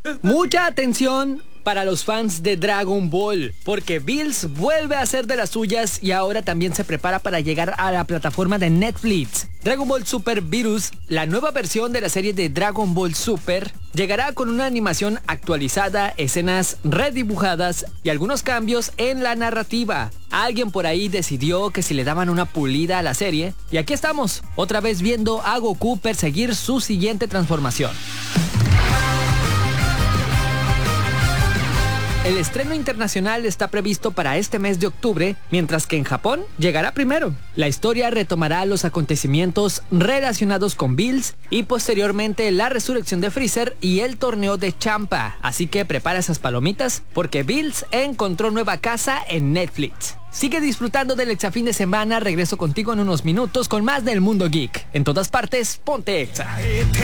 Mucha atención para los fans de Dragon Ball, porque Bills vuelve a hacer de las suyas y ahora también se prepara para llegar a la plataforma de Netflix. Dragon Ball Super Virus, la nueva versión de la serie de Dragon Ball Super, llegará con una animación actualizada, escenas redibujadas y algunos cambios en la narrativa. Alguien por ahí decidió que si le daban una pulida a la serie, y aquí estamos, otra vez viendo a Goku perseguir su siguiente transformación. El estreno internacional está previsto para este mes de octubre, mientras que en Japón llegará primero. La historia retomará los acontecimientos relacionados con Bills y posteriormente la resurrección de Freezer y el torneo de Champa. Así que prepara esas palomitas porque Bills encontró nueva casa en Netflix. Sigue disfrutando del Exa Fin de Semana. Regreso contigo en unos minutos con más del Mundo Geek. En todas partes, ponte Exa.